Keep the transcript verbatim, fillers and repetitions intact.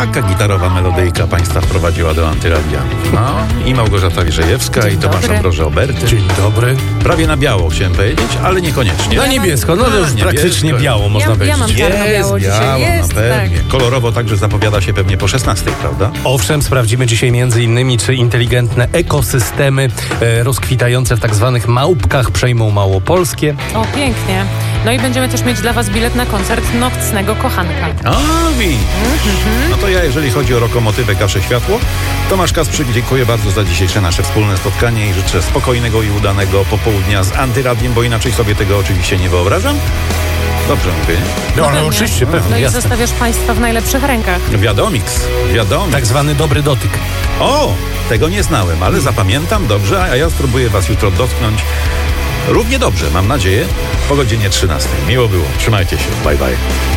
Taka gitarowa melodyjka państwa wprowadziła do Antyradia. No, i Małgorzata Wierzejewska, Dzień i Tomasz dobry. Ambroży Oberty. Dzień dobry. Prawie na biało chciałem powiedzieć, ale niekoniecznie. Na niebiesko, no to już Niebiesko. praktycznie biało można Ja- ja powiedzieć. mam czarno-biało dzisiaj. biało, Jest, no pewnie. tak. Kolorowo także zapowiada się pewnie po szesnastej, prawda? Owszem, sprawdzimy dzisiaj między innymi, czy inteligentne ekosystemy e, rozkwitające w tak zwanych małpkach przejmą Małopolskie. O, pięknie. No i będziemy też mieć dla was bilet na koncert Nocnego Kochanka. A, wi. No to ja, jeżeli chodzi o Lokomotywę Kasze Światło, Tomasz Kasprzyk, dziękuję bardzo za dzisiejsze nasze wspólne spotkanie i życzę spokojnego i udanego popołudnia z Antyradiem, bo inaczej sobie tego oczywiście nie wyobrażam. Dobrze mówię, nie? No ale pewnie. oczywiście, No pewnie, i jasne. zostawiasz państwa w najlepszych rękach. Wiadomiks, wiadomo. Tak zwany dobry dotyk. O, tego nie znałem, ale zapamiętam dobrze, a ja spróbuję was jutro dotknąć równie dobrze, mam nadzieję, po godzinie trzynastej. Miło było, trzymajcie się, bye bye.